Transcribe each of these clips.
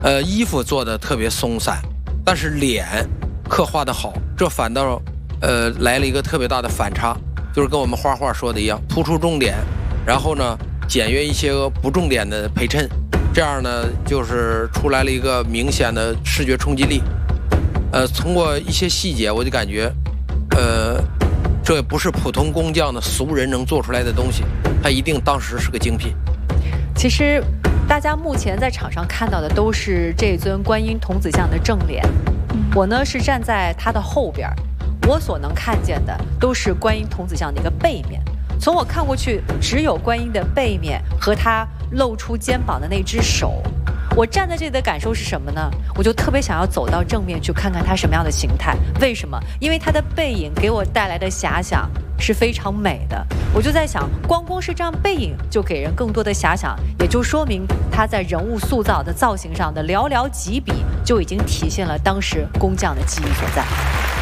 衣服做的特别松散，但是脸刻画的好，这反倒来了一个特别大的反差，就是跟我们画画说的一样，突出重点，然后呢简约一些个不重点的陪衬，这样呢就是出来了一个明显的视觉冲击力。通过一些细节，我就感觉，这不是普通工匠的俗人能做出来的东西，它一定当时是个精品。 其实大家目前在场上看到的都是这尊观音童子像的正脸，我呢是站在它的后边，我所能看见的都是观音童子像的一个背面。从我看过去，只有观音的背面和它露出肩膀的那只手。我站在这里的感受是什么呢？我就特别想要走到正面去看看它什么样的形态。为什么？因为它的背影给我带来的遐想是非常美的。我就在想，光是这样背影就给人更多的遐想，也就说明它在人物塑造的造型上的寥寥几笔就已经体现了当时工匠的技艺所在。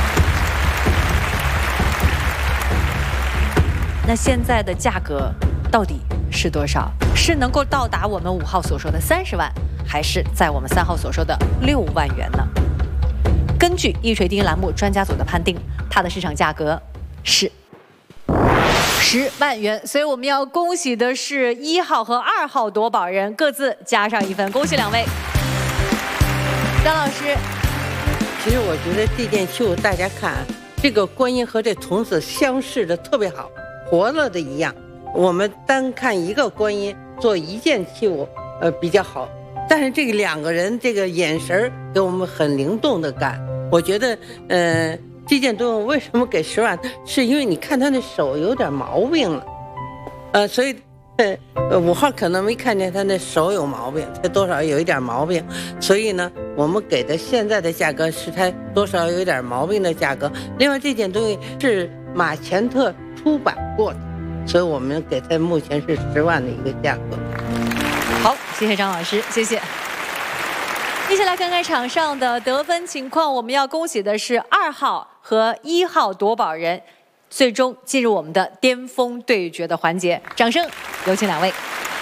那现在的价格到底是多少？是能够到达我们5号所说的30万，还是在我们3号所说的6万元呢？根据一锤定音栏目专家组的判定，它的市场价格是10万元。所以我们要恭喜的是1号和2号夺宝人，各自加上1分，恭喜2位。张老师， 其实我觉得这件绣大家看，这个观音和这童子相似的特别好，活了的一样。我们单看一个观音做一件绣，比较好，但是这个2个人这个眼神给我们很灵动的感。我觉得，这件东西为什么给10万？是因为你看他那手有点毛病了，所以5号可能没看见他那手有毛病，他多少有一点毛病，所以呢，我们给的现在的价格是他多少有一点毛病的价格。另外，这件东西是马前特出版过的。所以我们给他目前是10万的一个价格。 好，谢谢张老师，谢谢。一起来看看场上的得分情况。我们要恭喜的是2号和1号夺宝人，最终进入我们的巅峰对决的环节。掌声有请2位。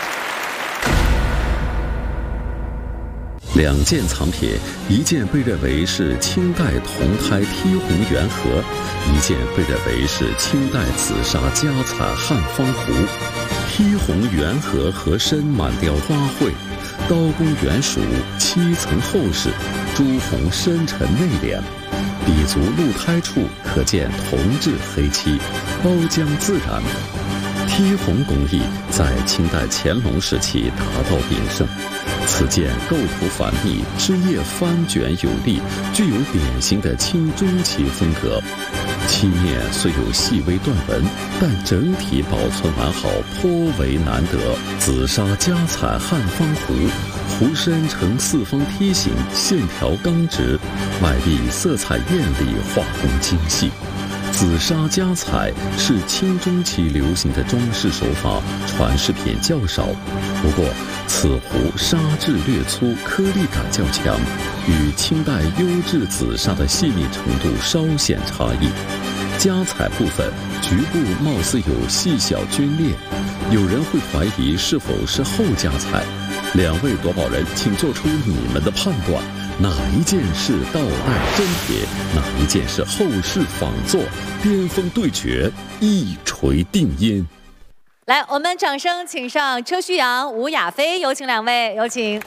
2件藏品，一件被认为是清代铜胎剔红圆盒，一件被认为是清代紫砂家彩汉方壶。剔红圆盒盒身满雕花卉，刀工圆熟，7层厚实，朱红深沉内敛，底足露胎处可见铜质黑漆，包浆自然。剔红工艺在清代乾隆时期达到鼎盛。此件构图繁密，枝叶翻卷有力，具有典型的清中期风格。漆面虽有细微断纹，但整体保存完好，颇为难得。紫砂家彩汉方壶，壶身呈4方梯形，线条刚直，外壁色彩艳丽，画工精细。紫砂家彩是清中期流行的装饰手法，传世品较少。不过，此壶砂质略粗，颗粒感较强，与清代优质紫砂的细腻程度稍显差异。家彩部分局部貌似有细小皲裂，有人会怀疑是否是后家彩。2位夺宝人，请做出你们的判断。哪一件是倒带真铁，哪一件是后世仿作？巅峰对决，一锤定音。 来，我们掌声请上车旭阳、吴亚飞，有请2位，有请。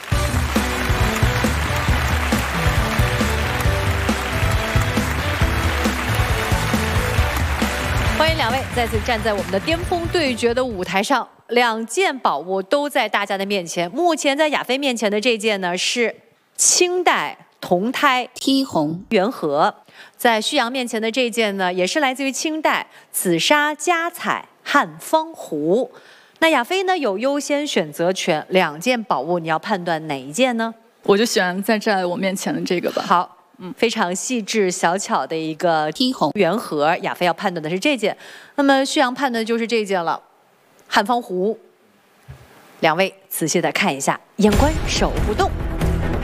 欢迎2位再次站在我们的巅峰对决的舞台上。2件宝物都在大家的面前。目前在亚飞面前的这件呢是清代铜胎剔红圆盒，在旭阳面前的这件呢，也是来自于清代紫砂家彩汉方壶。那亚飞呢有优先选择权，2件宝物你要判断哪一件呢？ 我就选在我面前的这个吧。 好，非常细致小巧的一个剔红圆盒，亚飞要判断的是这件，那么旭阳判断的就是这件了，汉方壶。2位仔细的看一下，眼观手不动。